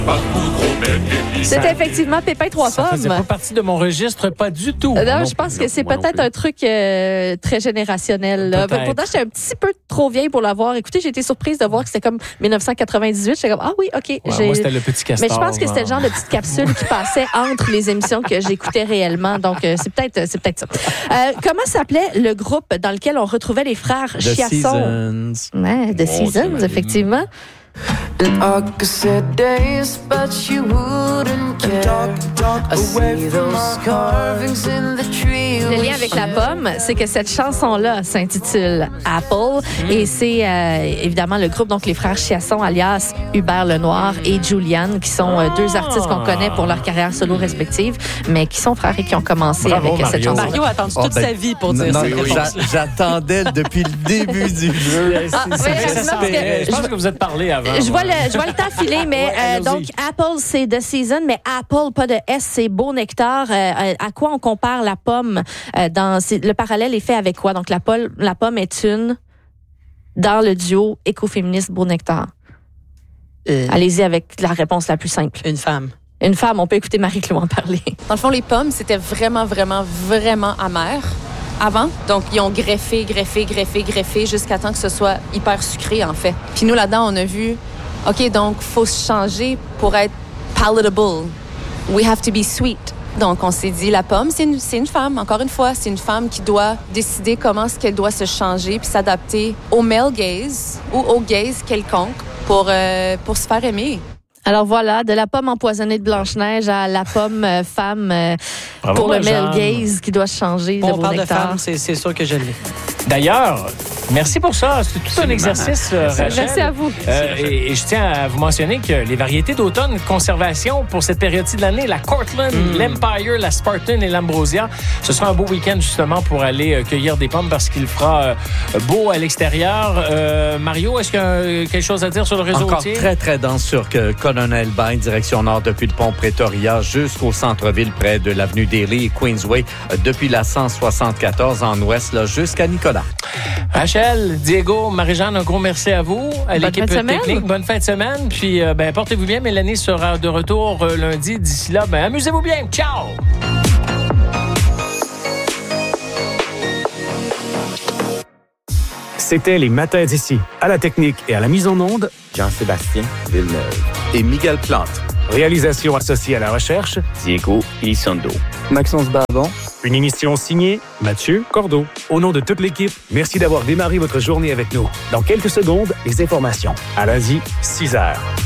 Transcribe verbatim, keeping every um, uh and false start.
C'était effectivement Pépin Trois Ça Pommes. faisait pas partie de mon registre, pas du tout. Non, non je pense plus, que c'est moi non peut-être plus. un truc euh, très générationnel. Là. Peut-être. Pourtant, j'étais un petit peu trop vieille pour l'avoir écouté. J'ai été surprise de voir que c'était comme dix-neuf cent quatre-vingt-dix-huit. J'étais comme, ah oui, OK. Ouais, j'ai... moi, c'était le petit castor. Mais je pense que c'était le genre de petite capsule qui passait entre les émissions que j'écoutais réellement. Donc, euh, c'est peut-être c'est peut-être ça. Euh, comment s'appelait le groupe dans lequel on retrouvait les frères The Chiasson? Seasons. Ouais, The Oh, Seasons, c'est effectivement. And I could say days, but you wouldn't care. I see those carvings in the tree. Le lien avec la pomme, c'est que cette chanson-là s'intitule Apple et c'est euh, évidemment le groupe, donc les frères Chiasson, alias Hubert Lenoir et Julian, qui sont euh, deux artistes qu'on connaît pour leur carrière solo respective, mais qui sont frères et qui ont commencé Bravo, avec Mario. cette chanson. Mario a attendu Oh, toute ben, sa vie pour dire non, cette non, réponse. j'a- J'attendais depuis le début du jeu. Ah, oui, effectivement, parce que Je pense que vous êtes parlé avant. Je vois, ouais. le, je vois le temps filer, mais Ouais, euh, allons-y. donc Apple, c'est The Season, mais Apple, pas de S, c'est Beau Nectar. Euh, euh, à quoi on compare la pomme? Euh, dans c'est- Le parallèle est fait avec quoi? Donc la, pol, la pomme est une dans le duo écoféministe Beau Nectar. Euh, Allez-y avec la réponse la plus simple. Une femme. Une femme, on peut écouter Marie-Claude en parler. Dans le fond, les pommes, c'était vraiment, vraiment, vraiment amer avant. Donc, ils ont greffé, greffé, greffé, greffé jusqu'à temps que ce soit hyper sucré, en fait. Puis nous, là-dedans, on a vu, OK, donc, faut se changer pour être palatable. We have to be sweet. Donc, on s'est dit, la pomme, c'est une, c'est une femme. Encore une fois, c'est une femme qui doit décider comment est-ce qu'elle doit se changer puis s'adapter au male gaze ou au gaze quelconque pour, euh, pour se faire aimer. Alors voilà, de la pomme empoisonnée de Blanche-Neige à la pomme euh, femme euh, Bravo, pour le male Jeanne. gaze qui doit se changer. Bon, de on Beau parle de Nectar. femmes, c'est c'est sûr que je l'ai. D'ailleurs, merci pour ça. C'est tout un exercice, euh, Rachel. Merci à vous. Euh, et, et je tiens à vous mentionner que les variétés d'automne conservation pour cette période-ci de l'année, la Cortland, Mm. l'Empire, la Spartan et l'Ambrosia, ce sera un beau week-end justement pour aller euh, cueillir des pommes parce qu'il fera euh, beau à l'extérieur. Euh, Mario, est-ce qu'il y a euh, quelque chose à dire sur le réseau Encore routier? très, très dense sur que Colonel Bay, direction nord depuis le pont Pretoria jusqu'au centre-ville près de l'avenue Daly et Queensway, euh, depuis la cent soixante-quatorze en ouest là, jusqu'à Nicolas. Rachel, Diego, Marie-Jeanne, un gros merci à vous, à Bonne l'équipe fin de semaine. technique. Bonne fin de semaine. Puis, euh, ben, portez-vous bien. Mélanie sera de retour euh, lundi. D'ici là, ben, amusez-vous bien. Ciao! C'était les matins d'ici. À la technique et à la mise en onde, Jean-Sébastien Villeneuve. Et Miguel Plante. réalisation associée à la recherche, Diego Elizondo. Maxence Barbon. une émission signée Mathieu Cordeau. Au nom de toute l'équipe, merci d'avoir démarré votre journée avec nous. Dans quelques secondes, les informations. À lundi, six heures.